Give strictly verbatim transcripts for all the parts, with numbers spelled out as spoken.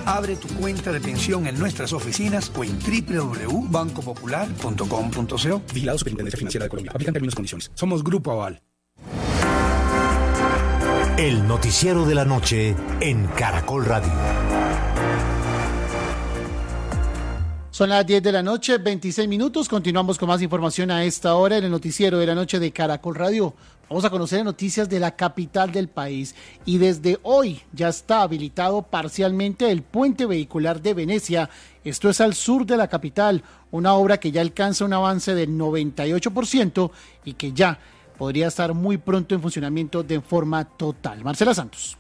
Abre tu cuenta de pensión en nuestras oficinas o en doble u doble u doble u punto banco popular punto com punto co. Vigilado Superintendencia Financiera de Colombia. Aplican términos y condiciones. Somos Grupo Aval. El noticiero de la noche en Caracol Radio. Son las diez de la noche, veintiséis minutos. Continuamos con más información a esta hora en el noticiero de la noche de Caracol Radio. Vamos a conocer noticias de la capital del país. Y desde hoy ya está habilitado parcialmente el puente vehicular de Venecia. Esto es al sur de la capital, una obra que ya alcanza un avance del noventa y ocho por ciento y que ya podría estar muy pronto en funcionamiento de forma total. Marcela Santos.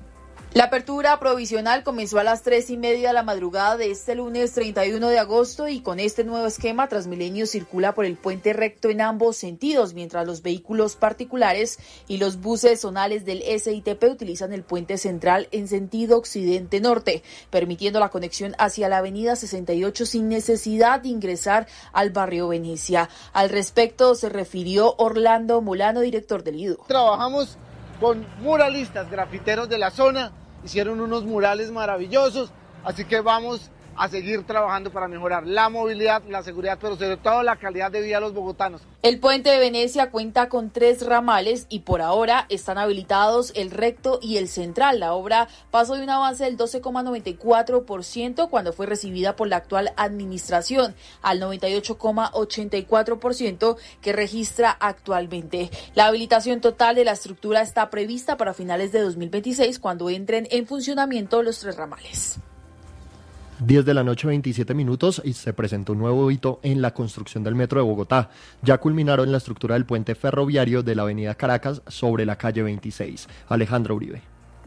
La apertura provisional comenzó a las tres y media de la madrugada de este lunes treinta y uno de agosto y con este nuevo esquema Transmilenio circula por el puente recto en ambos sentidos, mientras los vehículos particulares y los buses zonales del S I T P utilizan el puente central en sentido occidente-norte, permitiendo la conexión hacia la avenida sesenta y ocho sin necesidad de ingresar al barrio Venecia. Al respecto se refirió Orlando Molano, director del I D U. Trabajamos con muralistas, grafiteros de la zona. Hicieron unos murales maravillosos, así que vamos a seguir trabajando para mejorar la movilidad, la seguridad, pero sobre todo la calidad de vida de los bogotanos. El puente de Venecia cuenta con tres ramales y por ahora están habilitados el recto y el central. La obra pasó de un avance del doce coma noventa y cuatro por ciento cuando fue recibida por la actual administración al noventa y ocho coma ochenta y cuatro por ciento que registra actualmente. La habilitación total de la estructura está prevista para finales de dos mil veintiséis, cuando entren en funcionamiento los tres ramales. diez de la noche, veintisiete minutos, y se presentó un nuevo hito en la construcción del metro de Bogotá. Ya culminaron la estructura del puente ferroviario de la avenida Caracas sobre la calle veintiséis. Alejandra Uribe.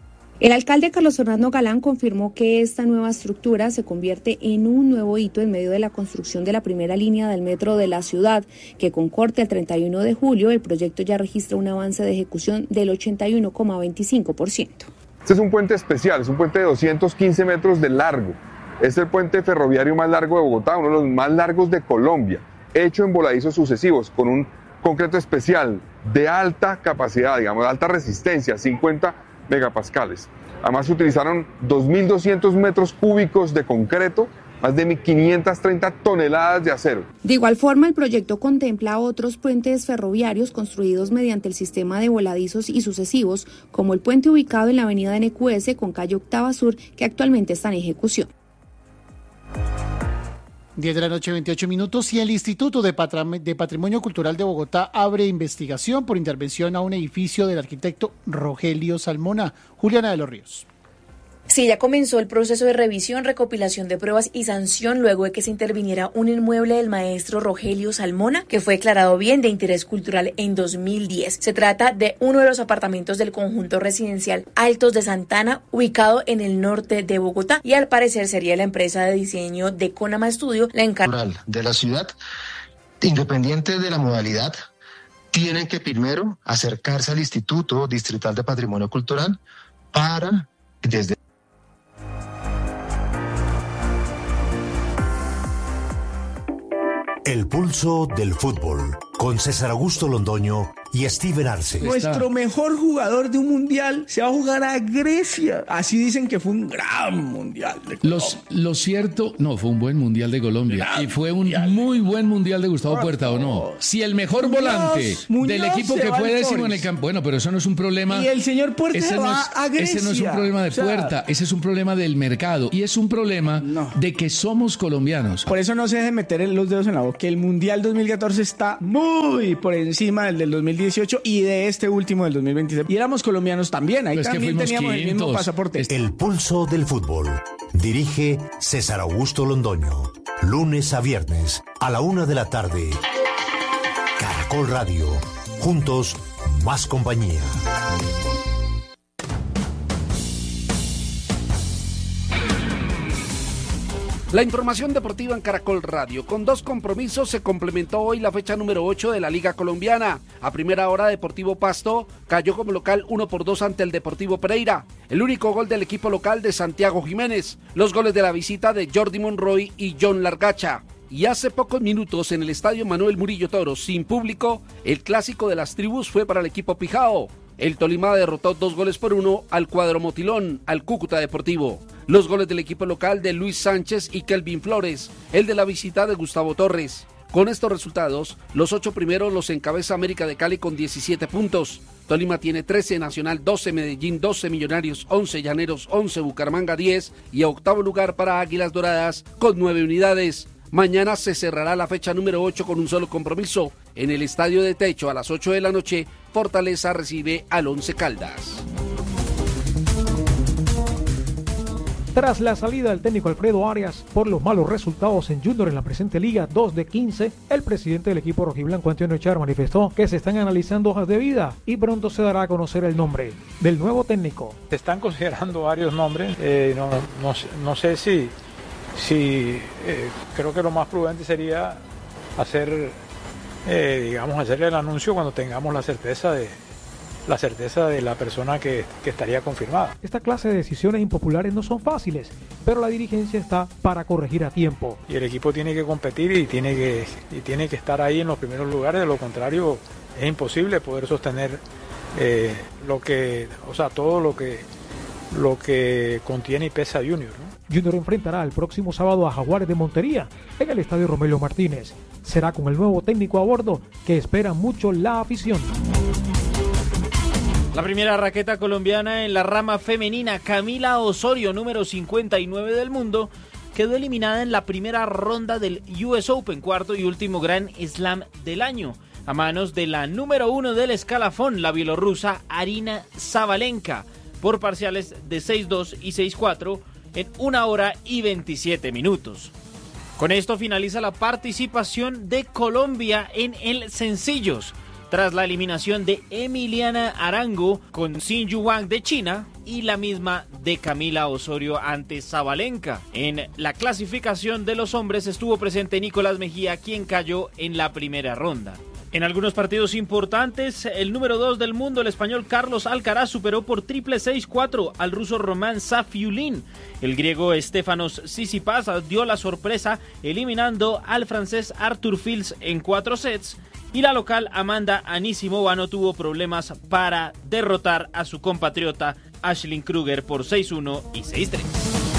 El alcalde Carlos Fernando Galán confirmó que esta nueva estructura se convierte en un nuevo hito en medio de la construcción de la primera línea del metro de la ciudad, que con corte al treinta y uno de julio, el proyecto ya registra un avance de ejecución del ochenta y uno coma veinticinco por ciento. Este es un puente especial, es un puente de doscientos quince metros de largo. Es el puente ferroviario más largo de Bogotá, uno de los más largos de Colombia, hecho en voladizos sucesivos, con un concreto especial de alta capacidad, digamos, de alta resistencia, cincuenta megapascales. Además se utilizaron dos mil doscientos metros cúbicos de concreto, más de quinientas treinta toneladas de acero. De igual forma, el proyecto contempla otros puentes ferroviarios construidos mediante el sistema de voladizos y sucesivos, como el puente ubicado en la avenida N Q S con calle Octava Sur, que actualmente está en ejecución. diez de la noche, veintiocho minutos, y el Instituto de, Patram- de Patrimonio Cultural de Bogotá abre investigación por intervención a un edificio del arquitecto Rogelio Salmona. Juliana de los Ríos. Sí, ya comenzó el proceso de revisión, recopilación de pruebas y sanción luego de que se interviniera un inmueble del maestro Rogelio Salmona, que fue declarado bien de interés cultural en dos mil diez. Se trata de uno de los apartamentos del conjunto residencial Altos de Santana, ubicado en el norte de Bogotá, y al parecer sería la empresa de diseño de Conama Studio la encargada de la ciudad, independiente de la modalidad. Tienen que primero acercarse al Instituto Distrital de Patrimonio Cultural para, desde El pulso del fútbol, con César Augusto Londoño y Steven Arce. Nuestro mejor jugador de un mundial se va a jugar a Grecia. Así dicen que fue un gran mundial de Colombia. Los, lo cierto, no, fue un buen mundial de Colombia. Gran y fue un mundial. Muy buen mundial de Gustavo Puerta, ¿o no? Si el mejor Muñoz, volante Muñoz del equipo que fue décimo en el campo. Bueno, pero eso no es un problema. Y el señor Puerta ese va no es, a Grecia. Ese no es un problema de o sea, Puerta, ese es un problema del mercado. Y es un problema no. de que somos colombianos. Por eso no se deje meter los dedos en la boca. Que el mundial dos mil catorce está muy por encima del del dos mil dieciocho y de este último del dos mil veintiséis. Y éramos colombianos también, ahí pues también teníamos quintos. El mismo pasaporte. El pulso del fútbol. Dirige César Augusto Londoño. Lunes a viernes a la una de la tarde. Caracol Radio. Juntos, más compañía. La información deportiva en Caracol Radio. Con dos compromisos se complementó hoy la fecha número ocho de la Liga Colombiana. A primera hora, Deportivo Pasto cayó como local uno por dos ante el Deportivo Pereira. El único gol del equipo local de Santiago Jiménez. Los goles de la visita de Jordi Monroy y John Largacha. Y hace pocos minutos en el estadio Manuel Murillo Toro, sin público, el clásico de las tribus fue para el equipo Pijao. El Tolima derrotó dos goles por uno al cuadro Motilón, al Cúcuta Deportivo. Los goles del equipo local de Luis Sánchez y Kelvin Flores, el de la visita de Gustavo Torres. Con estos resultados, los ocho primeros los encabeza América de Cali con diecisiete puntos. Tolima tiene trece, Nacional doce, Medellín doce, Millonarios once, Llaneros once, Bucaramanga diez y a octavo lugar para Águilas Doradas con nueve unidades. Mañana se cerrará la fecha número ocho con un solo compromiso. En el Estadio de Techo a las ocho de la noche, Fortaleza recibe al Once Caldas. Tras la salida del técnico Alfredo Arias por los malos resultados en Junior en la presente liga dos de quince, el presidente del equipo rojiblanco Antonio Echar manifestó que se están analizando hojas de vida y pronto se dará a conocer el nombre del nuevo técnico. Se están considerando varios nombres, eh, no, no, no sé si, si eh, creo que lo más prudente sería hacer, eh, digamos, hacer el anuncio cuando tengamos la certeza de la certeza de la persona que, que estaría confirmada. Esta clase de decisiones impopulares no son fáciles, pero la dirigencia está para corregir a tiempo. Y el equipo tiene que competir y tiene que, y tiene que estar ahí en los primeros lugares, de lo contrario es imposible poder sostener eh, lo que, o sea, todo lo que, lo que contiene y pesa Junior, ¿no? Junior enfrentará el próximo sábado a Jaguares de Montería en el estadio Romelio Martínez. Será con el nuevo técnico a bordo que espera mucho la afición. La primera raqueta colombiana en la rama femenina, Camila Osorio, número cincuenta y nueve del mundo, quedó eliminada en la primera ronda del U S Open, cuarto y último Grand Slam del año, a manos de la número uno del escalafón, la bielorrusa Arina Sabalenka, por parciales de seis dos y seis cuatro en una hora y veintisiete minutos. Con esto finaliza la participación de Colombia en el sencillos, tras la eliminación de Emiliana Arango con Xin Yuang de China y la misma de Camila Osorio ante Sabalenka. En la clasificación de los hombres estuvo presente Nicolás Mejía, quien cayó en la primera ronda. En algunos partidos importantes, el número dos del mundo, el español Carlos Alcaraz, superó por triple seis cuatro al ruso Roman Safiullin. El griego Stefanos Tsitsipas dio la sorpresa eliminando al francés Arthur Fils en cuatro sets. Y la local Amanda Anisimova no tuvo problemas para derrotar a su compatriota Ashlyn Kruger por seis uno y seis tres.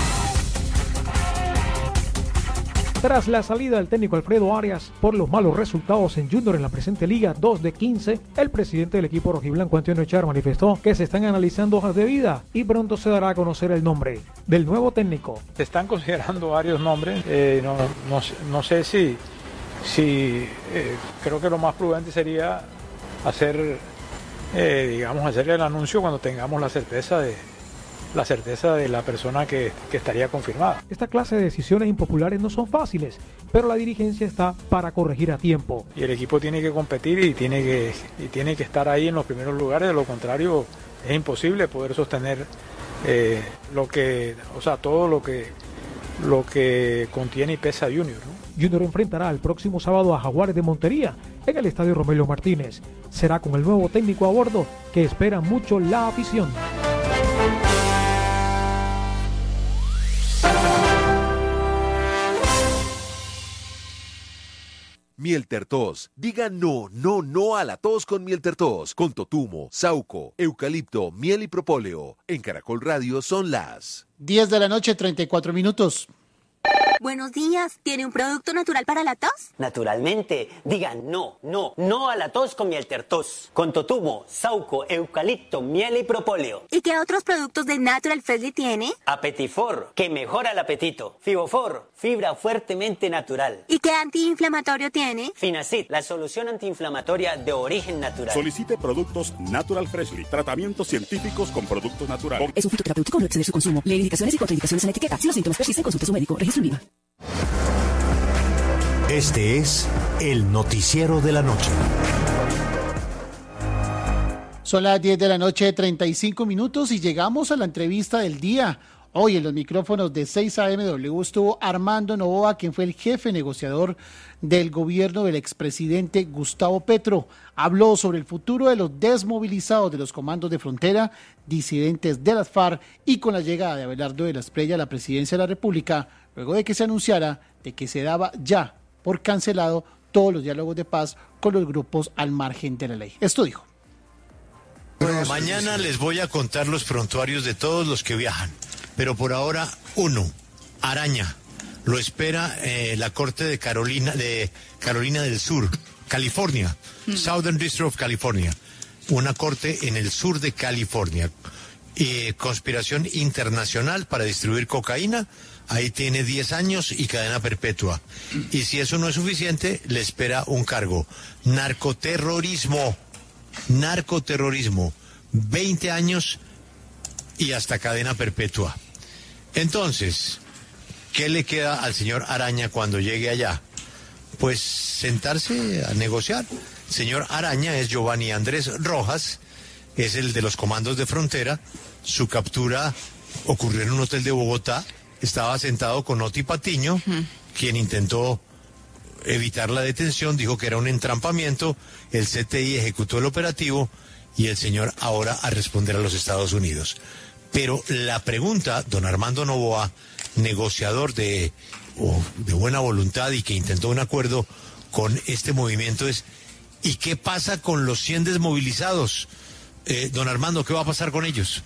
Tras la salida del técnico Alfredo Arias por los malos resultados en Junior en la presente liga dos de quince, el presidente del equipo rojiblanco Antonio Echar manifestó que se están analizando hojas de vida y pronto se dará a conocer el nombre del nuevo técnico. Se están considerando varios nombres, eh, no, no, no sé si... Sí, eh, creo que lo más prudente sería hacer, eh, digamos, hacer el anuncio cuando tengamos la certeza de la certeza de la persona que, que estaría confirmada. Esta clase de decisiones impopulares no son fáciles, pero la dirigencia está para corregir a tiempo. Y el equipo tiene que competir y tiene que, y tiene que estar ahí en los primeros lugares, de lo contrario es imposible poder sostener eh, lo que, o sea, todo lo que, lo que contiene y pesa Junior, ¿no? Junior enfrentará el próximo sábado a Jaguares de Montería en el estadio Romelio Martínez. Será con el nuevo técnico a bordo que espera mucho la afición. Mieltertos. Diga no, no, no a la tos con Mieltertos. Con totumo, sauco, eucalipto, miel y propóleo. En Caracol Radio son las diez de la noche, treinta y cuatro minutos. Buenos días, ¿tiene un producto natural para la tos? Naturalmente, diga no, no, no a la tos con Mieltertos. Con totumo, sauco, eucalipto, miel y propóleo. ¿Y qué otros productos de Natural Freshly tiene? Apetifor, que mejora el apetito. Fibofor, fibra fuertemente natural. ¿Y qué antiinflamatorio tiene? Finacid, la solución antiinflamatoria de origen natural. Solicite productos Natural Freshly, tratamientos científicos con productos naturales. Es un fitoterapéutico, no exceder su consumo. Lee indicaciones y contraindicaciones en la etiqueta. Si los síntomas persisten, consulte a su médico. Registro en Viva. Este es el noticiero de la noche. Son las diez de la noche, treinta y cinco minutos y llegamos a la entrevista del día. Hoy en los micrófonos de seis A M W estuvo Armando Novoa, quien fue el jefe negociador del gobierno del expresidente Gustavo Petro. Habló sobre el futuro de los desmovilizados de los comandos de frontera, disidentes de las FARC y con la llegada de Abelardo de la Espriella a la presidencia de la República, luego de que se anunciara de que se daba ya por cancelado todos los diálogos de paz con los grupos al margen de la ley. Esto dijo. Mañana les voy a contar los prontuarios de todos los que viajan. Pero por ahora, uno, Araña. Lo espera eh, la Corte de Carolina, de Carolina del Sur, California, mm. Southern District of California. Una corte en el sur de California. Eh, conspiración internacional para distribuir cocaína. Ahí tiene diez años y cadena perpetua. Y si eso no es suficiente, le espera un cargo. Narcoterrorismo. Narcoterrorismo. veinte años y hasta cadena perpetua. Entonces, ¿qué le queda al señor Araña cuando llegue allá? Pues sentarse a negociar. El señor Araña es Giovanni Andrés Rojas, es el de los comandos de frontera. Su captura ocurrió en un hotel de Bogotá. Estaba sentado con Oti Patiño, uh-huh. quien intentó evitar la detención, dijo que era un entrampamiento. El C T I ejecutó el operativo y el señor ahora a responder a los Estados Unidos. Pero la pregunta, don Armando Noboa, negociador de, oh, de buena voluntad y que intentó un acuerdo con este movimiento, es ¿y qué pasa con los cien desmovilizados? Eh, don Armando, ¿qué va a pasar con ellos?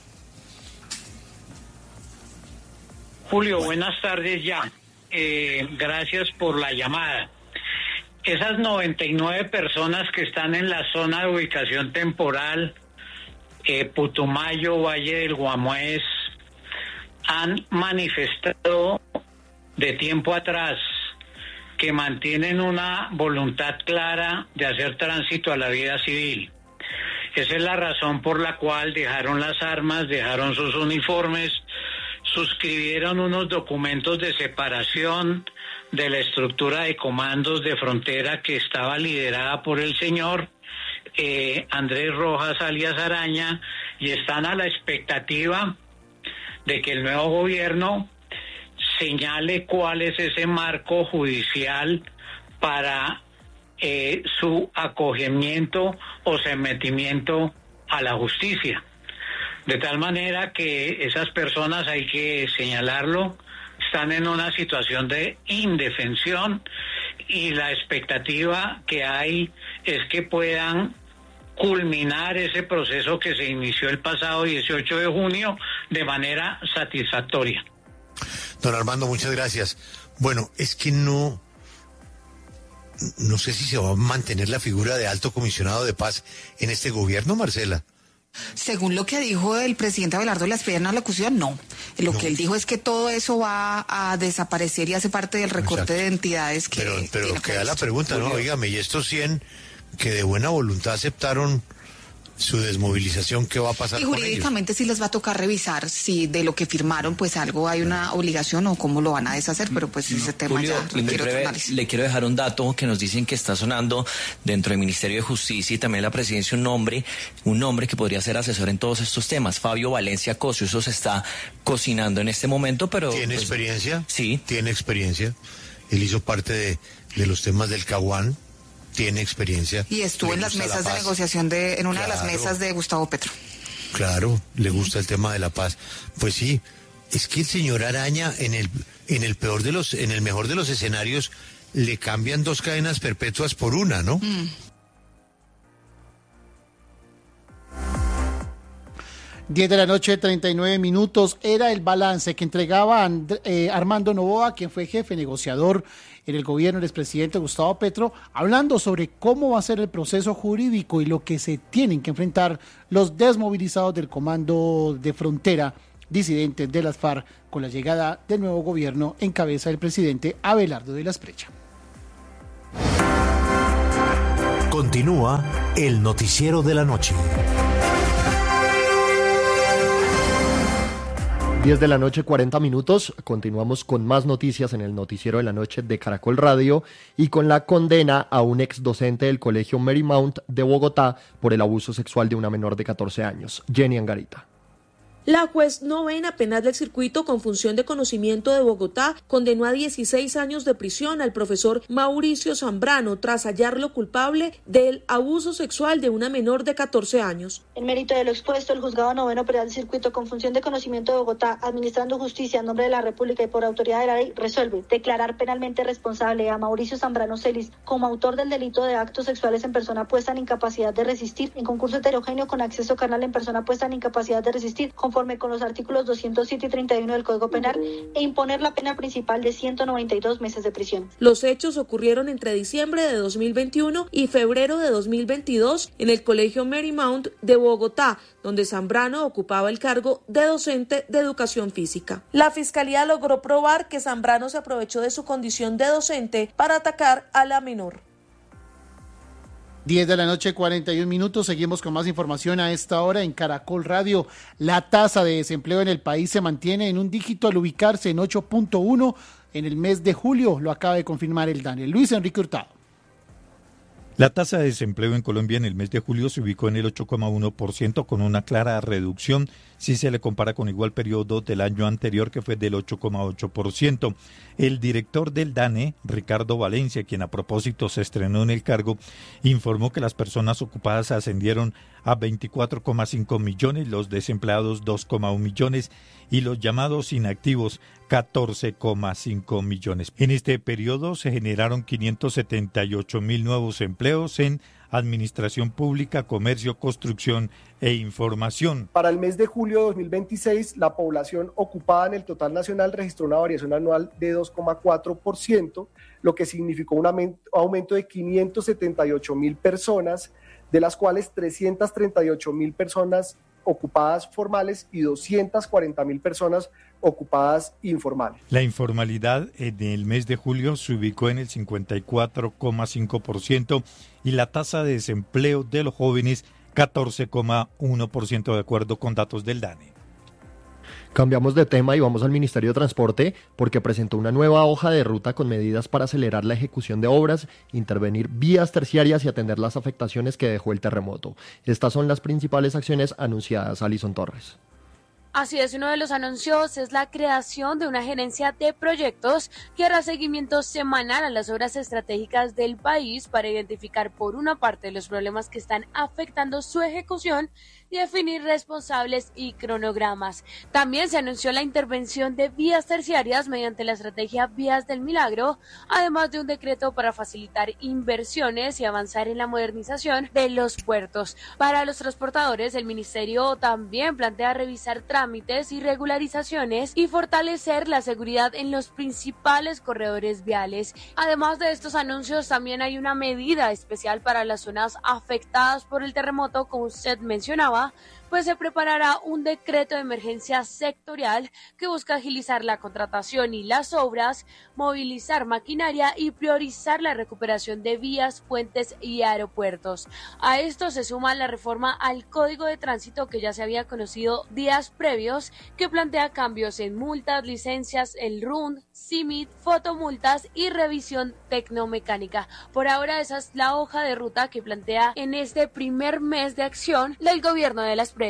Julio, bueno. Buenas tardes ya. Eh, gracias por la llamada. Esas noventa y nueve personas que están en la zona de ubicación temporal, eh, Putumayo, Valle del Guamués, han manifestado de tiempo atrás que mantienen una voluntad clara de hacer tránsito a la vida civil. Esa es la razón por la cual dejaron las armas, dejaron sus uniformes, suscribieron unos documentos de separación de la estructura de comandos de frontera que estaba liderada por el señor eh, Andrés Rojas alias Araña, y están a la expectativa de que el nuevo gobierno señale cuál es ese marco judicial para eh, su acogimiento o sometimiento a la justicia. De tal manera que esas personas, hay que señalarlo, están en una situación de indefensión, y la expectativa que hay es que puedan culminar ese proceso que se inició el pasado dieciocho de junio de manera satisfactoria. Don Armando, muchas gracias. Bueno, es que no, no sé si se va a mantener la figura de alto comisionado de paz en este gobierno, Marcela. Según lo que dijo el presidente Abelardo Lasprilla en la locución, no. Lo no. que él dijo es que todo eso va a desaparecer y hace parte del recorte Exacto. de entidades que... Pero, pero queda la pregunta, ¿no? Óigame, y estos cien que de buena voluntad aceptaron su desmovilización, ¿qué va a pasar y con ellos? Y jurídicamente sí les va a tocar revisar si de lo que firmaron pues algo hay una obligación o cómo lo van a deshacer, pero pues no, ese tema Julio, ya requiere otro análisis. Le quiero dejar un dato que nos dicen que está sonando dentro del Ministerio de Justicia y también la Presidencia un nombre, un nombre que podría ser asesor en todos estos temas, Fabio Valencia Cosio. Eso se está cocinando en este momento, pero... ¿Tiene pues, experiencia? Sí. Tiene experiencia. Él hizo parte de, de los temas del Caguán. Tiene experiencia. Y estuvo en las mesas de negociación de, en una claro, de las mesas de Gustavo Petro. Claro, le gusta el tema de la paz. Pues sí, es que el señor Araña en el, en el peor de los, en el mejor de los escenarios, le cambian dos cadenas perpetuas por una, ¿no? Mm. diez de la noche, treinta y nueve minutos, era el balance que entregaba And- eh, Armando Noboa, quien fue jefe negociador en el gobierno del expresidente Gustavo Petro, hablando sobre cómo va a ser el proceso jurídico y lo que se tienen que enfrentar los desmovilizados del comando de frontera, disidentes de las FARC, con la llegada del nuevo gobierno en cabeza del presidente Abelardo de la Espriella. Continúa el noticiero de la noche. diez de la noche, cuarenta minutos. Continuamos con más noticias en el noticiero de la noche de Caracol Radio y con la condena a un ex docente del colegio Marymount de Bogotá por el abuso sexual de una menor de catorce años. Jenny Angarita. La juez novena penal del circuito con función de conocimiento de Bogotá condenó a dieciséis años de prisión al profesor Mauricio Zambrano tras hallarlo culpable del abuso sexual de una menor de catorce años. En mérito de lo expuesto, el juzgado noveno penal del circuito con función de conocimiento de Bogotá, administrando justicia en nombre de la República y por autoridad de la ley, resuelve declarar penalmente responsable a Mauricio Zambrano Celis como autor del delito de actos sexuales en persona puesta en incapacidad de resistir en concurso heterogéneo con acceso carnal en persona puesta en incapacidad de resistir, con conforme con los artículos doscientos siete y treinta y uno del Código Penal, e imponer la pena principal de ciento noventa y dos meses de prisión. Los hechos ocurrieron entre diciembre de dos mil veintiuno y febrero de dos mil veintidós en el Colegio Marymount de Bogotá, donde Zambrano ocupaba el cargo de docente de educación física. La Fiscalía logró probar que Zambrano se aprovechó de su condición de docente para atacar a la menor. diez de la noche, cuarenta y un minutos. Seguimos con más información a esta hora en Caracol Radio. La tasa de desempleo en el país se mantiene en un dígito al ubicarse en ocho punto uno en el mes de julio. Lo acaba de confirmar el DANE. Luis Enrique Hurtado. La tasa de desempleo en Colombia en el mes de julio se ubicó en el ocho coma uno por ciento, con una clara reducción si se le compara con igual periodo del año anterior, que fue del ocho coma ocho por ciento. El director del DANE, Ricardo Valencia, quien a propósito se estrenó en el cargo, informó que las personas ocupadas ascendieron a veinticuatro coma cinco millones, los desempleados dos coma uno millones y los llamados inactivos catorce coma cinco millones. En este periodo se generaron quinientos setenta y ocho mil nuevos empleos en administración pública, comercio, construcción e información. Para el mes de julio de dos mil veintiséis, la población ocupada en el total nacional registró una variación anual de dos coma cuatro por ciento, lo que significó un aumento de quinientos setenta y ocho mil personas, de las cuales trescientas treinta y ocho mil personas ocupadas formales y doscientas cuarenta mil personas ocupadas informales. La informalidad en el mes de julio se ubicó en el cincuenta y cuatro coma cinco por ciento y la tasa de desempleo de los jóvenes catorce coma uno por ciento, de acuerdo con datos del DANE. Cambiamos de tema y vamos al Ministerio de Transporte porque presentó una nueva hoja de ruta con medidas para acelerar la ejecución de obras, intervenir vías terciarias y atender las afectaciones que dejó el terremoto. Estas son las principales acciones anunciadas. Alison Torres. Así es, uno de los anuncios es la creación de una gerencia de proyectos que hará seguimiento semanal a las obras estratégicas del país para identificar por una parte los problemas que están afectando su ejecución y definir responsables y cronogramas. También se anunció la intervención de vías terciarias mediante la estrategia Vías del Milagro, además de un decreto para facilitar inversiones y avanzar en la modernización de los puertos. Para los transportadores, el ministerio también plantea revisar trámites trámites y regularizaciones y fortalecer la seguridad en los principales corredores viales. Además de estos anuncios, también hay una medida especial para las zonas afectadas por el terremoto, como usted mencionaba, pues se preparará un decreto de emergencia sectorial que busca agilizar la contratación y las obras, movilizar maquinaria y priorizar la recuperación de vías, puentes y aeropuertos. A esto se suma la reforma al Código de Tránsito que ya se había conocido días previos, que plantea cambios en multas, licencias, el R U N, C I M I T, fotomultas y revisión tecnomecánica. Por ahora esa es la hoja de ruta que plantea en este primer mes de acción del gobierno de la Esprella.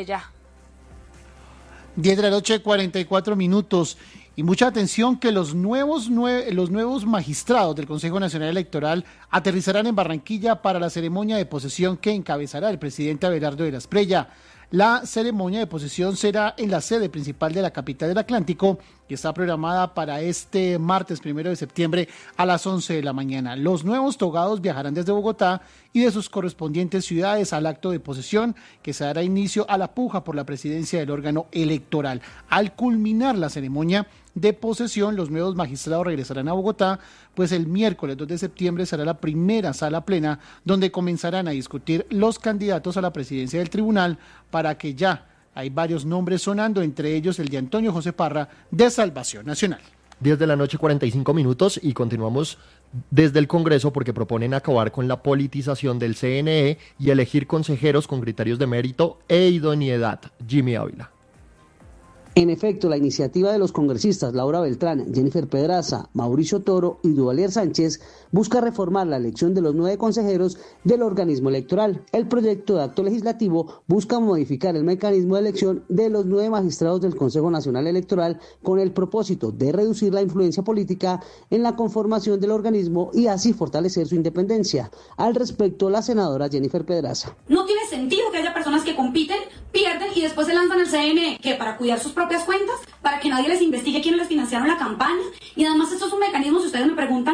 diez de la noche, cuarenta y cuatro minutos. Y mucha atención que los nuevos, nue- los nuevos magistrados del Consejo Nacional Electoral aterrizarán en Barranquilla para la ceremonia de posesión que encabezará el presidente Abelardo de la Esprella. La ceremonia de posesión será en la sede principal de la capital del Atlántico y está programada para este martes primero de septiembre a las once de la mañana. Los nuevos togados viajarán desde Bogotá y de sus correspondientes ciudades al acto de posesión que se dará inicio a la puja por la presidencia del órgano electoral. Al culminar la ceremonia de posesión, los nuevos magistrados regresarán a Bogotá, pues el miércoles dos de septiembre será la primera sala plena donde comenzarán a discutir los candidatos a la presidencia del tribunal, para que ya hay varios nombres sonando, entre ellos el de Antonio José Parra de Salvación Nacional. diez de la noche, cuarenta y cinco minutos y continuamos desde el Congreso porque proponen acabar con la politización del C N E y elegir consejeros con criterios de mérito e idoneidad. Jimmy Ávila. En efecto, la iniciativa de los congresistas Laura Beltrán, Jennifer Pedraza, Mauricio Toro y Duvalier Sánchez busca reformar la elección de los nueve consejeros del organismo electoral. El proyecto de acto legislativo busca modificar el mecanismo de elección de los nueve magistrados del Consejo Nacional Electoral con el propósito de reducir la influencia política en la conformación del organismo y así fortalecer su independencia. Al respecto, la senadora Jennifer Pedraza. No tiene sentido que haya personas que compiten, pierden y después se lanzan al C N E, que para cuidar sus propias cuentas, para que nadie les investigue quiénes les financiaron la campaña, y además esto es un mecanismo, si ustedes me preguntan, para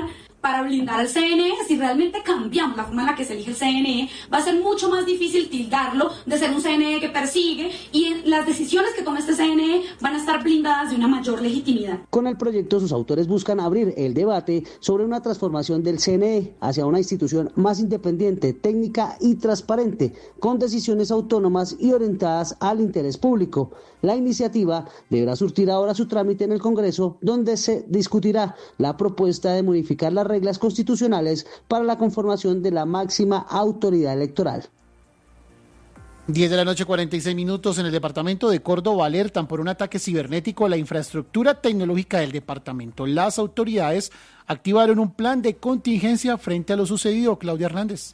para blindar al C N E. Si realmente cambiamos la forma en la que se elige el C N E, va a ser mucho más difícil tildarlo de ser un C N E que persigue, y las decisiones que tome este C N E van a estar blindadas de una mayor legitimidad. Con el proyecto, sus autores buscan abrir el debate sobre una transformación del C N E hacia una institución más independiente, técnica y transparente, con decisiones autónomas y orientadas al interés público. La iniciativa deberá surtir ahora su trámite en el Congreso, donde se discutirá la propuesta de modificar las reglas constitucionales para la conformación de la máxima autoridad electoral. diez de la noche, cuarenta y seis minutos. En el departamento de Córdoba alertan por un ataque cibernético a la infraestructura tecnológica del departamento. Las autoridades activaron un plan de contingencia frente a lo sucedido. Claudia Hernández.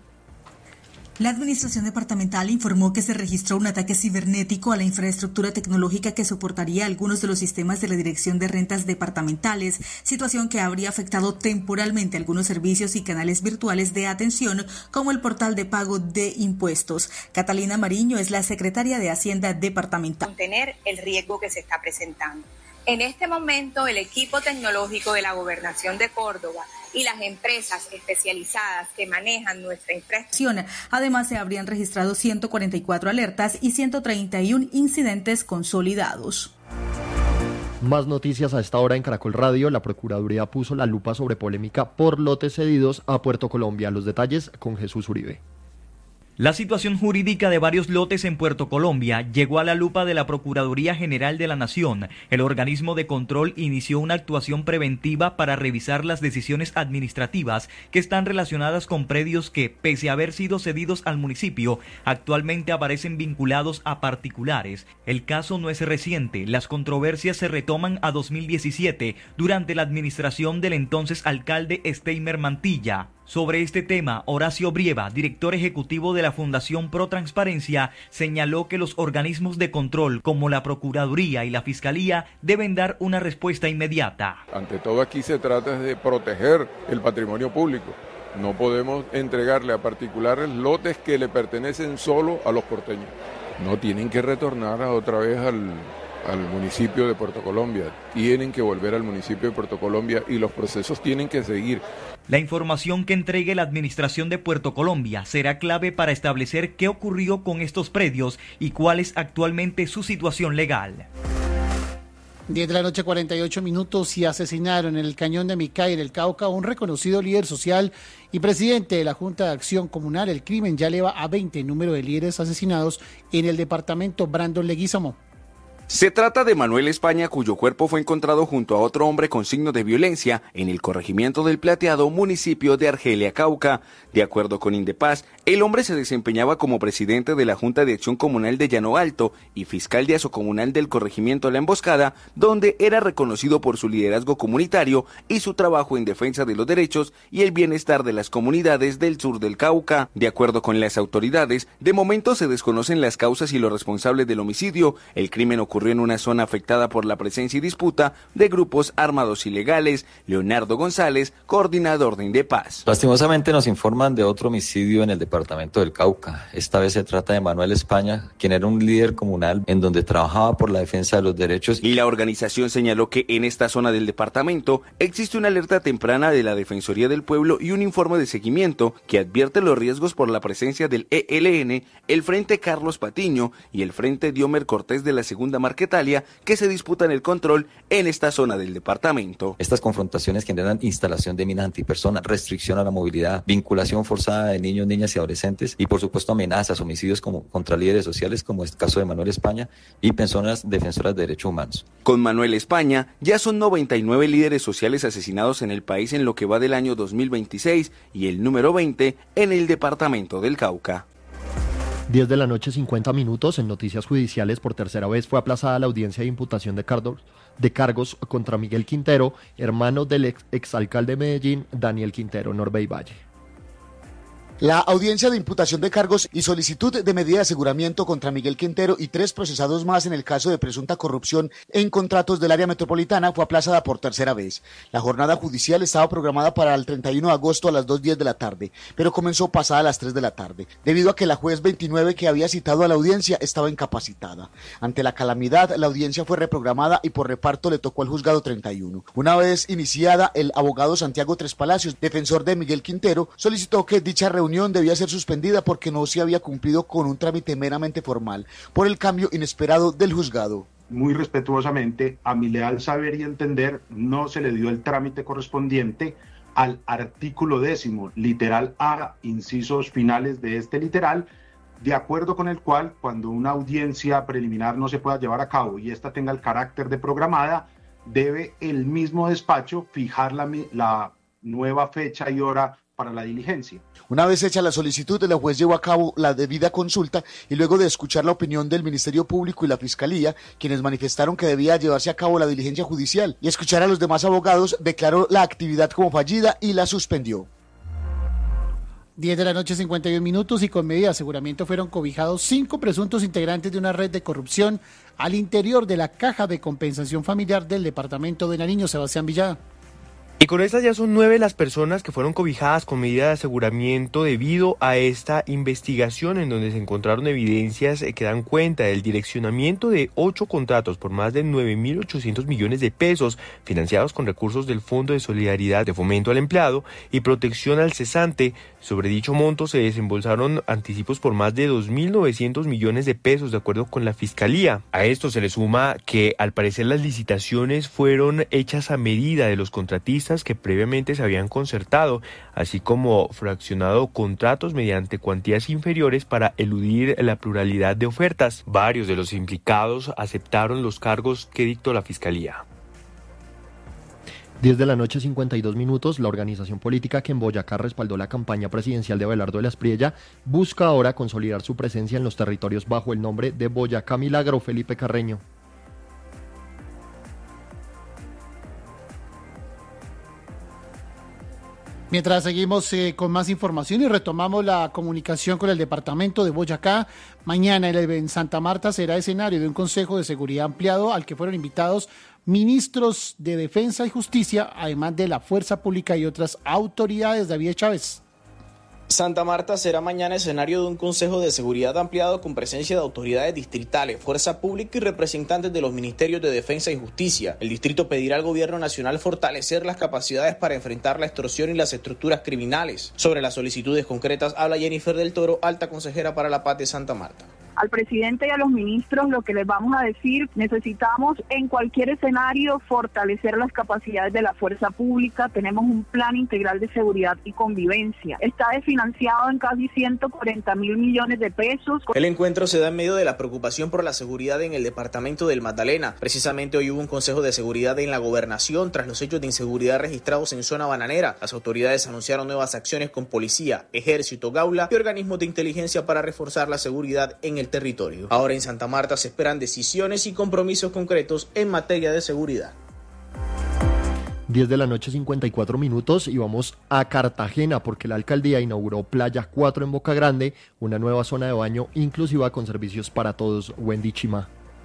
La administración departamental informó que se registró un ataque cibernético a la infraestructura tecnológica que soportaría algunos de los sistemas de la Dirección de Rentas Departamentales, situación que habría afectado temporalmente algunos servicios y canales virtuales de atención, como el portal de pago de impuestos. Catalina Mariño es la secretaria de Hacienda departamental. Contener el riesgo que se está presentando. En este momento, el equipo tecnológico de la Gobernación de Córdoba y las empresas especializadas que manejan nuestra infraestructura. Además, se habrían registrado ciento cuarenta y cuatro alertas y ciento treinta y uno incidentes consolidados. Más noticias a esta hora en Caracol Radio. La Procuraduría puso la lupa sobre polémica por lotes cedidos a Puerto Colombia. Los detalles con Jesús Uribe. La situación jurídica de varios lotes en Puerto Colombia llegó a la lupa de la Procuraduría General de la Nación. El organismo de control inició una actuación preventiva para revisar las decisiones administrativas que están relacionadas con predios que, pese a haber sido cedidos al municipio, actualmente aparecen vinculados a particulares. El caso no es reciente, las controversias se retoman a dos mil diecisiete, durante la administración del entonces alcalde Steimer Mantilla. Sobre este tema, Horacio Brieva, director ejecutivo de la Fundación Pro Transparencia, señaló que los organismos de control, como la Procuraduría y la Fiscalía, deben dar una respuesta inmediata. Ante todo, aquí se trata de proteger el patrimonio público. No podemos entregarle a particulares lotes que le pertenecen solo a los porteños. No tienen que retornar a otra vez al... al municipio de Puerto Colombia, tienen que volver al municipio de Puerto Colombia y los procesos tienen que seguir. La información que entregue la Administración de Puerto Colombia será clave para establecer qué ocurrió con estos predios y cuál es actualmente su situación legal. diez de la noche, cuarenta y ocho minutos, y asesinaron en el cañón de Micay, en el Cauca, a un reconocido líder social y presidente de la Junta de Acción Comunal. El crimen ya eleva a veinte el número de líderes asesinados en el departamento. Brandon Leguízamo. Se trata de Manuel España, cuyo cuerpo fue encontrado junto a otro hombre con signos de violencia en el corregimiento del Plateado, municipio de Argelia, Cauca. De acuerdo con Indepaz, el hombre se desempeñaba como presidente de la Junta de Acción Comunal de Llano Alto y fiscal de asocomunal del corregimiento La Emboscada, donde era reconocido por su liderazgo comunitario y su trabajo en defensa de los derechos y el bienestar de las comunidades del sur del Cauca. De acuerdo con las autoridades, de momento se desconocen las causas y los responsables del homicidio. El crimen ocurrió en una zona afectada por la presencia y disputa de grupos armados ilegales. Leonardo González, coordinador de Indepaz. Lastimosamente nos informan de otro homicidio en el departamento del Cauca. Esta vez se trata de Manuel España, quien era un líder comunal en donde trabajaba por la defensa de los derechos. Y la organización señaló que en esta zona del departamento existe una alerta temprana de la Defensoría del Pueblo y un informe de seguimiento que advierte los riesgos por la presencia del E L N, el Frente Carlos Patiño y el Frente Diomer Cortés de la Segunda Marquetalia, que se disputan el control en esta zona del departamento. Estas confrontaciones generan instalación de minas antipersona, restricción a la movilidad, vinculación forzada de niños, niñas y adolescentes y por supuesto amenazas, homicidios como contra líderes sociales, como es el caso de Manuel España, y personas defensoras de derechos humanos. Con Manuel España ya son noventa y nueve líderes sociales asesinados en el país en lo que va del año dos mil veintiséis y el número veinte en el departamento del Cauca. diez de la noche, cincuenta minutos. En noticias judiciales, por tercera vez fue aplazada la audiencia de imputación de cargos, de cargos contra Miguel Quintero, hermano del ex, exalcalde de Medellín, Daniel Quintero, Norbey Valle. La audiencia de imputación de cargos y solicitud de medida de aseguramiento contra Miguel Quintero y tres procesados más en el caso de presunta corrupción en contratos del área metropolitana fue aplazada por tercera vez. La jornada judicial estaba programada para el treinta y uno de agosto a las dos y diez de la tarde, pero comenzó pasada a las tres de la tarde, debido a que la juez veintinueve que había citado a la audiencia estaba incapacitada. Ante la calamidad, la audiencia fue reprogramada y por reparto le tocó al juzgado treinta y uno. Una vez iniciada, el abogado Santiago Tres Palacios, defensor de Miguel Quintero, solicitó que dicha reunión debía ser suspendida porque no se había cumplido con un trámite meramente formal por el cambio inesperado del juzgado. Muy respetuosamente, a mi leal saber y entender, no se le dio el trámite correspondiente al artículo décimo, literal A, incisos finales de este literal, de acuerdo con el cual, cuando una audiencia preliminar no se pueda llevar a cabo y esta tenga el carácter de programada, debe el mismo despacho fijar la, la nueva fecha y hora para la diligencia. Una vez hecha la solicitud, la juez llevó a cabo la debida consulta y luego de escuchar la opinión del Ministerio Público y la Fiscalía, quienes manifestaron que debía llevarse a cabo la diligencia judicial, y escuchar a los demás abogados, declaró la actividad como fallida y la suspendió. diez de la noche, cincuenta y un minutos, y con medida de aseguramiento fueron cobijados cinco presuntos integrantes de una red de corrupción al interior de la Caja de Compensación Familiar del departamento de Nariño. Sebastián Villada. Y con estas ya son nueve las personas que fueron cobijadas con medida de aseguramiento debido a esta investigación en donde se encontraron evidencias que dan cuenta del direccionamiento de ocho contratos por más de nueve mil ochocientos millones de pesos financiados con recursos del Fondo de Solidaridad de Fomento al Empleado y Protección al Cesante. Sobre dicho monto se desembolsaron anticipos por más de dos mil novecientos millones de pesos de acuerdo con la Fiscalía. A esto se le suma que al parecer las licitaciones fueron hechas a medida de los contratistas que previamente se habían concertado, así como fraccionado contratos mediante cuantías inferiores para eludir la pluralidad de ofertas. Varios de los implicados aceptaron los cargos que dictó la Fiscalía. diez de la noche, cincuenta y dos minutos, la organización política que en Boyacá respaldó la campaña presidencial de Abelardo de la Espriella busca ahora consolidar su presencia en los territorios bajo el nombre de Boyacá Milagro. Felipe Carreño. Mientras seguimos eh, con más información y retomamos la comunicación con el departamento de Boyacá, mañana en Santa Marta será escenario de un Consejo de Seguridad ampliado al que fueron invitados ministros de Defensa y Justicia, además de la Fuerza Pública y otras autoridades. David Chávez. Santa Marta será mañana escenario de un Consejo de Seguridad ampliado con presencia de autoridades distritales, fuerza pública y representantes de los Ministerios de Defensa y Justicia. El distrito pedirá al Gobierno Nacional fortalecer las capacidades para enfrentar la extorsión y las estructuras criminales. Sobre las solicitudes concretas habla Jennifer del Toro, alta consejera para la paz de Santa Marta. Al presidente y a los ministros lo que les vamos a decir, necesitamos en cualquier escenario fortalecer las capacidades de la fuerza pública. Tenemos un plan integral de seguridad y convivencia. Está desfinanciado en casi ciento cuarenta mil millones de pesos. El encuentro se da en medio de la preocupación por la seguridad en el departamento del Magdalena. Precisamente hoy hubo un consejo de seguridad en la gobernación tras los hechos de inseguridad registrados en zona bananera. Las autoridades anunciaron nuevas acciones con policía, ejército, gaula y organismos de inteligencia para reforzar la seguridad en el territorio. Ahora en Santa Marta se esperan decisiones y compromisos concretos en materia de seguridad. diez de la noche, cincuenta y cuatro minutos, y vamos a Cartagena porque la alcaldía inauguró Playa cuatro en Boca Grande, una nueva zona de baño inclusiva con servicios para todos. Wendy Chima.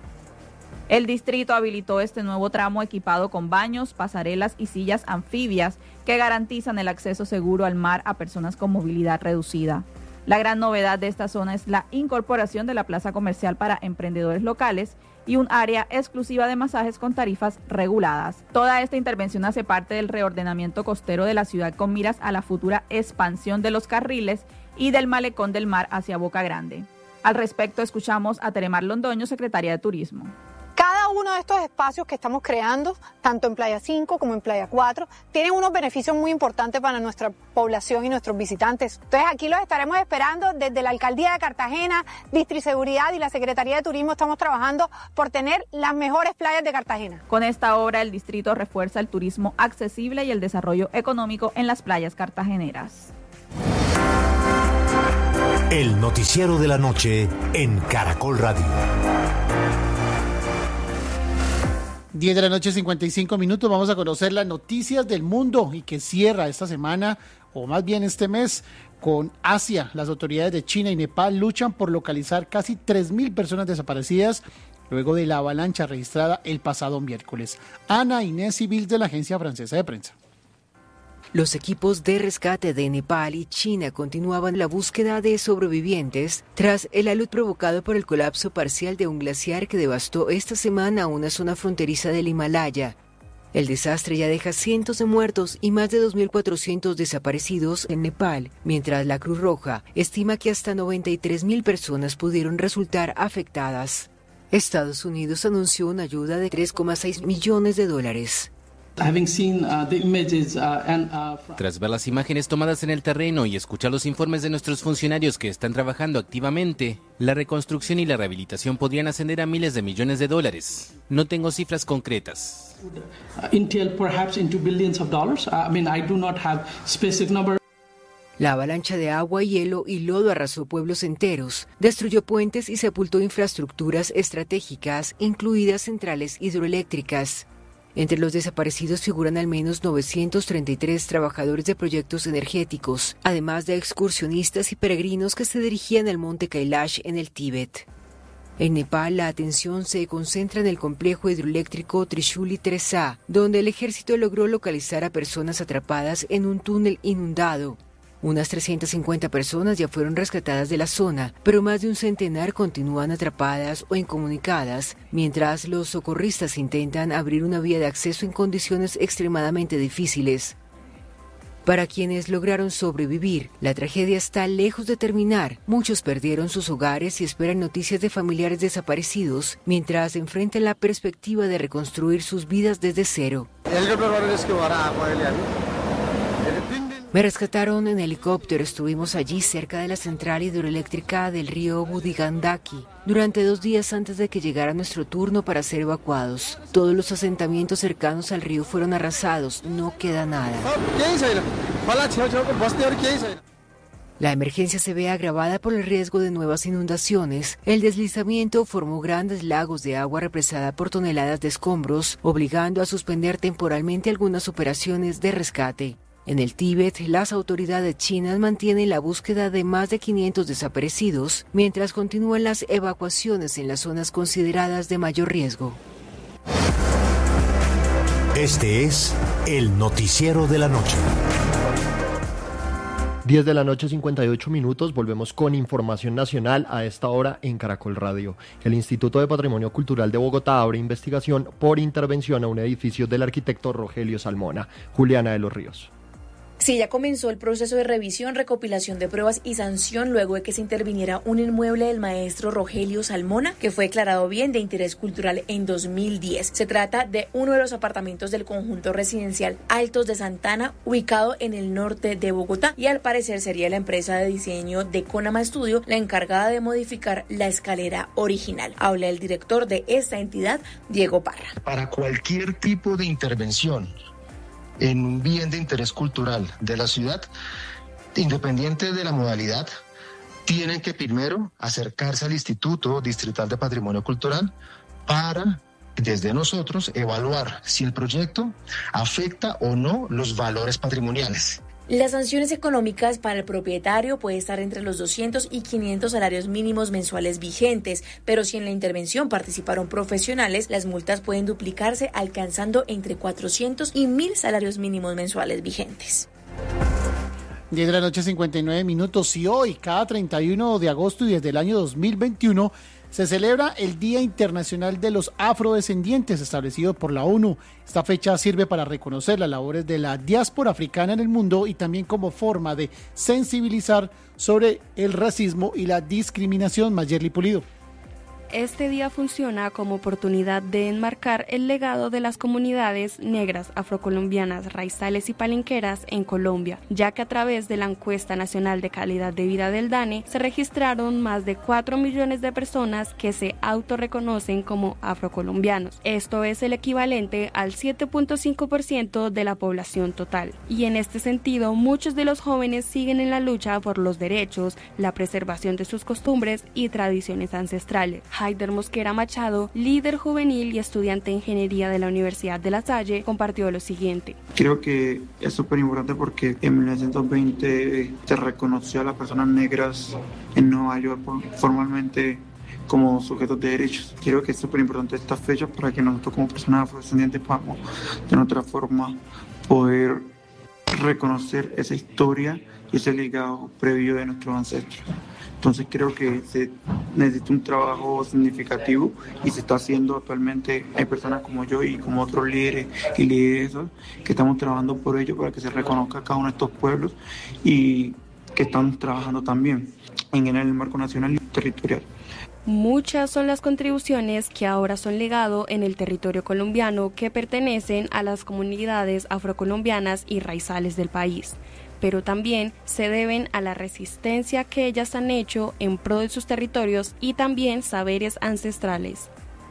El distrito habilitó este nuevo tramo equipado con baños, pasarelas y sillas anfibias que garantizan el acceso seguro al mar a personas con movilidad reducida. La gran novedad de esta zona es la incorporación de la plaza comercial para emprendedores locales y un área exclusiva de masajes con tarifas reguladas. Toda esta intervención hace parte del reordenamiento costero de la ciudad con miras a la futura expansión de los carriles y del malecón del mar hacia Boca Grande. Al respecto, escuchamos a Teremar Londoño, secretaria de Turismo. Cada uno de estos espacios que estamos creando, tanto en Playa cinco como en Playa cuatro, tienen unos beneficios muy importantes para nuestra población y nuestros visitantes. Entonces aquí los estaremos esperando desde la Alcaldía de Cartagena, Distriseguridad y la Secretaría de Turismo. Estamos trabajando por tener las mejores playas de Cartagena. Con esta obra el distrito refuerza el turismo accesible y el desarrollo económico en las playas cartageneras. El noticiero de la noche en Caracol Radio. diez de la noche, cincuenta y cinco minutos. Vamos a conocer las noticias del mundo y que cierra esta semana o más bien este mes, con Asia. Las autoridades de China y Nepal luchan por localizar casi tres mil personas desaparecidas luego de la avalancha registrada el pasado miércoles. Ana Inés Civil, de la Agencia Francesa de Prensa. Los equipos de rescate de Nepal y China continuaban la búsqueda de sobrevivientes tras el alud provocado por el colapso parcial de un glaciar que devastó esta semana una zona fronteriza del Himalaya. El desastre ya deja cientos de muertos y más de dos mil cuatrocientos desaparecidos en Nepal, mientras la Cruz Roja estima que hasta noventa y tres mil personas pudieron resultar afectadas. Estados Unidos anunció una ayuda de tres coma seis millones de dólares. Tras ver las imágenes tomadas en el terreno y escuchar los informes de nuestros funcionarios que están trabajando activamente, la reconstrucción y la rehabilitación podrían ascender a miles de millones de dólares. No tengo cifras concretas. La avalancha de agua, hielo y lodo arrasó pueblos enteros, destruyó puentes y sepultó infraestructuras estratégicas, incluidas centrales hidroeléctricas. Entre los desaparecidos figuran al menos novecientos treinta y tres trabajadores de proyectos energéticos, además de excursionistas y peregrinos que se dirigían al monte Kailash en el Tíbet. En Nepal, la atención se concentra en el complejo hidroeléctrico Trishuli tres A, donde el ejército logró localizar a personas atrapadas en un túnel inundado. Unas trescientas cincuenta personas ya fueron rescatadas de la zona, pero más de un centenar continúan atrapadas o incomunicadas, mientras los socorristas intentan abrir una vía de acceso en condiciones extremadamente difíciles. Para quienes lograron sobrevivir, la tragedia está lejos de terminar. Muchos perdieron sus hogares y esperan noticias de familiares desaparecidos, mientras enfrentan la perspectiva de reconstruir sus vidas desde cero. Me rescataron en helicóptero, estuvimos allí cerca de la central hidroeléctrica del río Budigandaki durante dos días antes de que llegara nuestro turno para ser evacuados. Todos los asentamientos cercanos al río fueron arrasados, no queda nada. La emergencia se ve agravada por el riesgo de nuevas inundaciones. El deslizamiento formó grandes lagos de agua represada por toneladas de escombros, obligando a suspender temporalmente algunas operaciones de rescate. En el Tíbet, las autoridades chinas mantienen la búsqueda de más de quinientos desaparecidos, mientras continúan las evacuaciones en las zonas consideradas de mayor riesgo. Este es el noticiero de la noche. diez de la noche, cincuenta y ocho minutos, volvemos con información nacional a esta hora en Caracol Radio. El Instituto de Patrimonio Cultural de Bogotá abre investigación por intervención a un edificio del arquitecto Rogelio Salmona. Juliana de los Ríos. Sí, ya comenzó el proceso de revisión, recopilación de pruebas y sanción luego de que se interviniera un inmueble del maestro Rogelio Salmona, que fue declarado bien de interés cultural en dos mil diez. Se trata de uno de los apartamentos del conjunto residencial Altos de Santana, ubicado en el norte de Bogotá, y al parecer sería la empresa de diseño de Conama Studio la encargada de modificar la escalera original. Habla el director de esta entidad, Diego Parra. Para cualquier tipo de intervención en un bien de interés cultural de la ciudad, independiente de la modalidad, tienen que primero acercarse al Instituto Distrital de Patrimonio Cultural para, desde nosotros, evaluar si el proyecto afecta o no los valores patrimoniales. Las sanciones económicas para el propietario puede estar entre los doscientos y quinientos salarios mínimos mensuales vigentes, pero si en la intervención participaron profesionales, las multas pueden duplicarse alcanzando entre cuatrocientos y mil salarios mínimos mensuales vigentes. diez de la noche, cincuenta y nueve minutos, y hoy, cada treinta y uno de agosto y desde el año dos mil veintiuno, se celebra el Día Internacional de los Afrodescendientes, establecido por la ONU. Esta fecha sirve para reconocer las labores de la diáspora africana en el mundo y también como forma de sensibilizar sobre el racismo y la discriminación. Mayerly Pulido. Este día funciona como oportunidad de enmarcar el legado de las comunidades negras, afrocolombianas, raizales y palenqueras en Colombia, ya que a través de la encuesta nacional de calidad de vida del DANE se registraron más de cuatro millones de personas que se autorreconocen como afrocolombianos. Esto es el equivalente al siete punto cinco por ciento de la población total. Y en este sentido, muchos de los jóvenes siguen en la lucha por los derechos, la preservación de sus costumbres y tradiciones ancestrales. Haider Mosquera Machado, líder juvenil y estudiante de ingeniería de la Universidad de La Salle, compartió lo siguiente. Creo que es súper importante porque en mil novecientos veinte se reconoció a las personas negras en Nueva York formalmente como sujetos de derechos. Creo que es súper importante esta fecha para que nosotros como personas afrodescendientes podamos de otra forma poder reconocer esa historia y ese legado previo de nuestros ancestros. Entonces creo que se necesita un trabajo significativo y se está haciendo actualmente. Hay personas como yo y como otros líderes y lideresas que estamos trabajando por ello para que se reconozca cada uno de estos pueblos y que estamos trabajando también en el marco nacional y territorial. Muchas son las contribuciones que ahora son legado en el territorio colombiano que pertenecen a las comunidades afrocolombianas y raizales del país, pero también se deben a la resistencia que ellas han hecho en pro de sus territorios y también saberes ancestrales.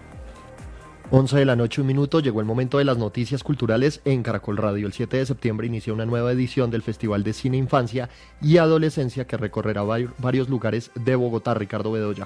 once de la noche, un minuto, llegó el momento de las noticias culturales en Caracol Radio. El siete de septiembre inició una nueva edición del Festival de Cine Infancia y Adolescencia que recorrerá varios lugares de Bogotá. Ricardo Bedoya.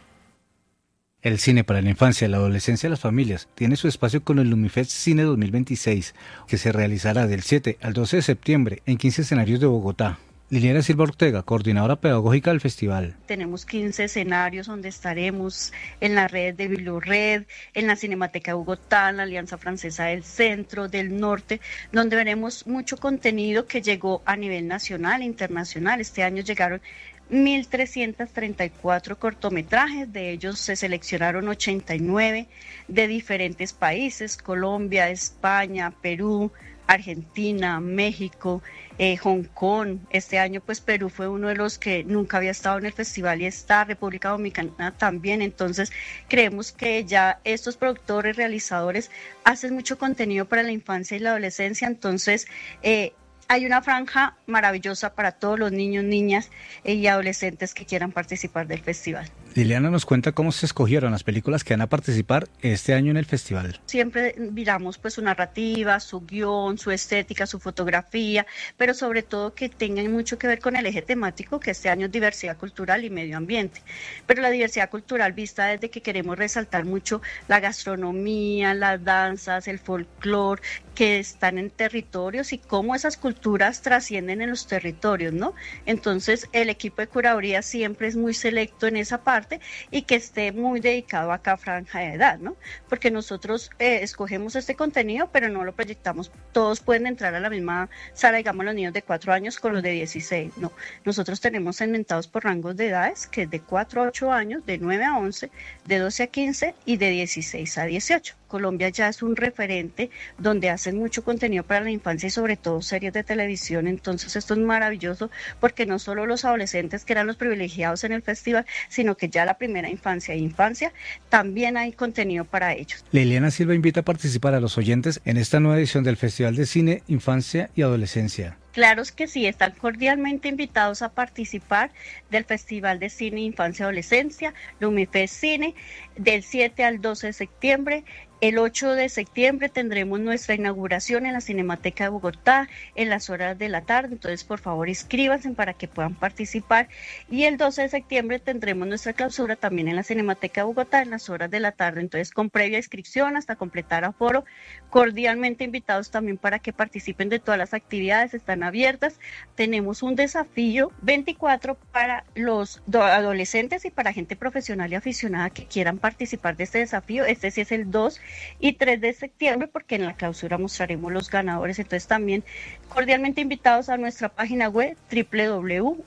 El cine para la infancia, la adolescencia y las familias tiene su espacio con el Lumifest Cine dos mil veintiséis, que se realizará del siete al doce de septiembre en quince escenarios de Bogotá. Liliana Silva Ortega, coordinadora pedagógica del festival. Tenemos quince escenarios donde estaremos en la red de Bibliored, en la Cinemateca de Bogotá, en la Alianza Francesa del Centro, del Norte, donde veremos mucho contenido que llegó a nivel nacional e internacional. Este año llegaron mil trescientos treinta y cuatro cortometrajes, de ellos se seleccionaron ochenta y nueve de diferentes países: Colombia, España, Perú, Argentina, México, eh, Hong Kong. Este año pues Perú fue uno de los que nunca había estado en el festival y está, República Dominicana también. Entonces creemos que ya estos productores, realizadores hacen mucho contenido para la infancia y la adolescencia. Entonces eh, hay una franja maravillosa para todos los niños, niñas y adolescentes que quieran participar del festival. Liliana nos cuenta cómo se escogieron las películas que van a participar este año en el festival. Siempre miramos pues su narrativa, su guión, su estética, su fotografía, pero sobre todo que tengan mucho que ver con el eje temático, que este año es diversidad cultural y medio ambiente. Pero la diversidad cultural vista desde que queremos resaltar mucho la gastronomía, las danzas, el folclore, que están en territorios y cómo esas culturas trascienden en los territorios, ¿no? Entonces el equipo de curaduría siempre es muy selecto en esa parte y que esté muy dedicado a cada franja de edad, ¿no? Porque nosotros eh, escogemos este contenido, pero no lo proyectamos. Todos pueden entrar a la misma sala, digamos los niños de cuatro años con los de dieciséis, no. Nosotros tenemos segmentados por rangos de edades, que es de cuatro a ocho años, de nueve a once, de doce a quince y de dieciséis a dieciocho. Colombia ya es un referente donde hacen mucho contenido para la infancia y sobre todo series de televisión. Entonces esto es maravilloso porque no solo los adolescentes que eran los privilegiados en el festival, sino que ya la primera infancia e infancia también hay contenido para ellos. Liliana Silva invita a participar a los oyentes en esta nueva edición del Festival de Cine, Infancia y Adolescencia. Claro que sí, están cordialmente invitados a participar del Festival de Cine, Infancia y Adolescencia, Lumifest Cine, del siete al doce de septiembre. El ocho de septiembre tendremos nuestra inauguración en la Cinemateca de Bogotá en las horas de la tarde, entonces por favor inscríbanse para que puedan participar. Y el doce de septiembre tendremos nuestra clausura también en la Cinemateca de Bogotá en las horas de la tarde, entonces con previa inscripción hasta completar aforo. Cordialmente invitados también para que participen de todas las actividades, están abiertas. Tenemos un desafío veinticuatro para los adolescentes y para gente profesional y aficionada que quieran participar de este desafío. Este sí es el dos y tres de septiembre, porque en la clausura mostraremos los ganadores. Entonces también cordialmente invitados a nuestra página web doble u doble u doble u punto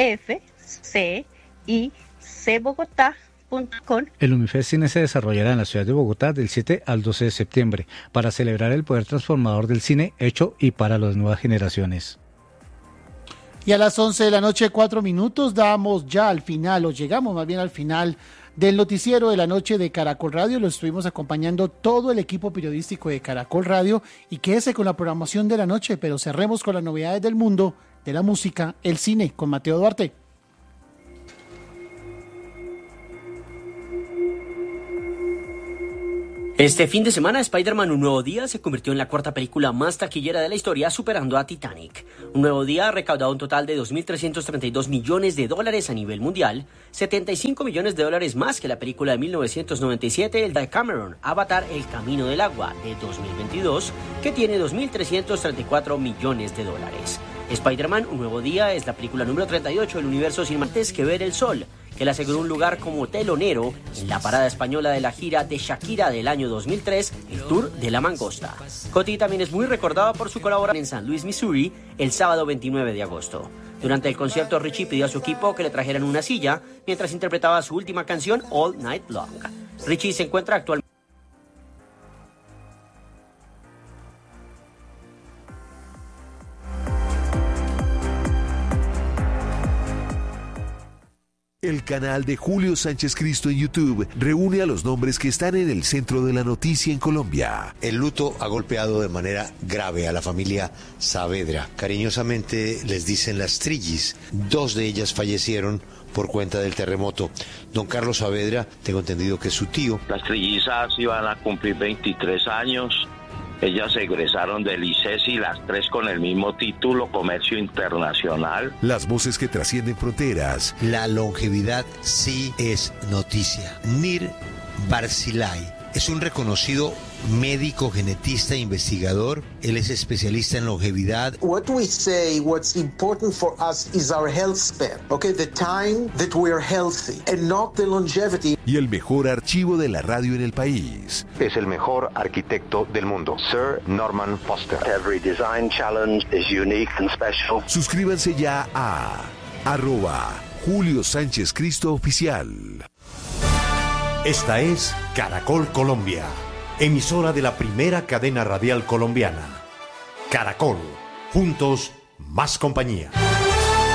f c i c bogotá punto com. El Lumifest Cine se desarrollará en la ciudad de Bogotá del siete al doce de septiembre para celebrar el poder transformador del cine hecho y para las nuevas generaciones. Y a las once de la noche, cuatro minutos, damos ya al final, o llegamos más bien al final del noticiero de la noche de Caracol Radio. Lo estuvimos acompañando todo el equipo periodístico de Caracol Radio y quédese con la programación de la noche, pero cerremos con las novedades del mundo de la música, el cine, con Mateo Duarte. Este fin de semana, Spider-Man Un Nuevo Día se convirtió en la cuarta película más taquillera de la historia, superando a Titanic. Un Nuevo Día ha recaudado un total de dos mil trescientos treinta y dos millones de dólares a nivel mundial, setenta y cinco millones de dólares más que la película de mil novecientos noventa y siete, el de Cameron, Avatar, El Camino del Agua, de dos mil veintidós, que tiene dos mil trescientos treinta y cuatro millones de dólares. Spider-Man Un Nuevo Día es la película número treinta y ocho del universo sin antes que ver el sol, que le aseguró un lugar como telonero en la parada española de la gira de Shakira del año dos mil tres, el Tour de la Mangosta. Coti también es muy recordada por su colaboración en San Luis, Missouri, el sábado veintinueve de agosto. Durante el concierto, Richie pidió a su equipo que le trajeran una silla mientras interpretaba su última canción, All Night Long. Richie se encuentra actualmente El canal de Julio Sánchez Cristo en YouTube reúne a los nombres que están en el centro de la noticia en Colombia. El luto ha golpeado de manera grave a la familia Saavedra. Cariñosamente les dicen las Trillis. Dos de ellas fallecieron por cuenta del terremoto. Don Carlos Saavedra, tengo entendido que es su tío. Las trillizas iban a cumplir veintitrés años. Ellas egresaron del I C E S I, las tres con el mismo título, Comercio Internacional. Las voces que trascienden fronteras. La longevidad sí es noticia. Nir Barzilay es un reconocido médico, genetista e investigador. Él es especialista en longevidad. What we say, what's important for us is our health span. Okay, the time that we are healthy and not the longevity. Y el mejor archivo de la radio en el país. Es el mejor arquitecto del mundo, Sir Norman Foster. Every design challenge is unique and special. Suscríbanse ya a arroba Julio Sánchez Cristo Oficial. Esta es Caracol Colombia, emisora de la primera cadena radial colombiana. Caracol, juntos, más compañía.